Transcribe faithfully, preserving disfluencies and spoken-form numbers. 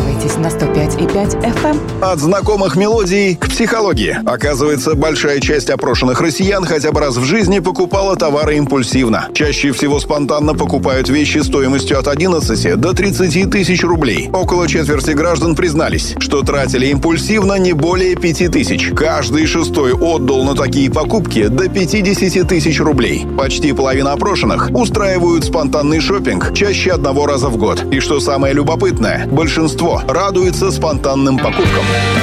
Подписывайтесь на сто пять и пять эф эм. От знакомых мелодий к психологии. Оказывается, большая часть опрошенных россиян хотя бы раз в жизни покупала товары импульсивно. Чаще всего спонтанно покупают вещи стоимостью от одиннадцати до тридцати тысяч рублей. Около четверти граждан признались, что тратили импульсивно не более пяти тысяч. Каждый шестой отдал на такие покупки до пятидесяти тысяч рублей. Почти половина опрошенных устраивают спонтанный шопинг чаще одного раза в год. И что самое любопытное, большинство радуется спонтанным покупкам.